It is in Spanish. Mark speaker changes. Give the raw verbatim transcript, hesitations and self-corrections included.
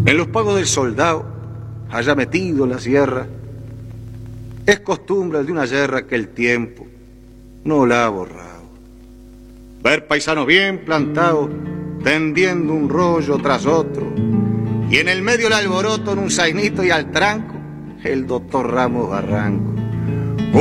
Speaker 1: En los pagos del soldado, allá metido en la sierra, es costumbre de una guerra que el tiempo no la ha borrado. Ver paisanos bien plantados, tendiendo un rollo tras otro, y en el medio el alboroto en un zainito y al tranco, el doctor Ramos Barranco.